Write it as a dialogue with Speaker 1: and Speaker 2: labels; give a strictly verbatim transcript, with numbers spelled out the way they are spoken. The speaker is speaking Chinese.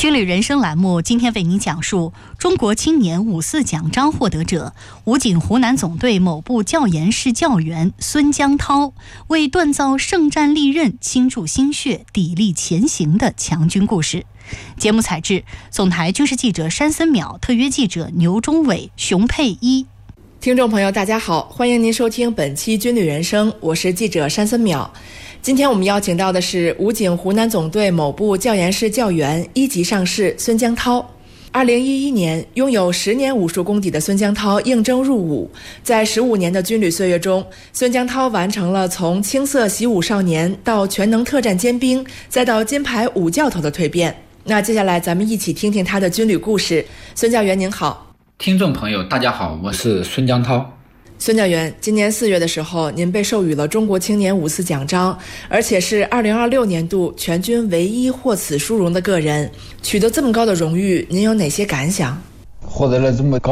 Speaker 1: 军旅人生栏目今天为您讲述中国青年五四奖章获得者、武警湖南总队某部教研室教员孙江涛为锻造圣战利刃倾注心血、砥砺前行的强军故事。节目采制总台军事记者山森淼，特约记者牛忠伟、熊佩一。
Speaker 2: 听众朋友大家好，欢迎您收听本期军旅人生，我是记者山森淼。今天我们邀请到的是武警湖南总队某部教研室教员、一级上士孙江涛。二零一一年，拥有十年武术功底的孙江涛应征入伍，在十五年的军旅岁月中，孙江涛完成了从青涩习武少年到全能特战尖兵，再到金牌武教头的蜕变。那接下来咱们一起听听他的军旅故事。孙教员您好。
Speaker 3: 听众朋友大家好，我是孙江涛。
Speaker 2: 孙教员，今年四月的时候，您被授予了中国青年五四奖章，而且是二零二六年度全军唯一获此殊荣的个人。取得这么高的荣誉，您有哪些感想？
Speaker 4: 获得了这么高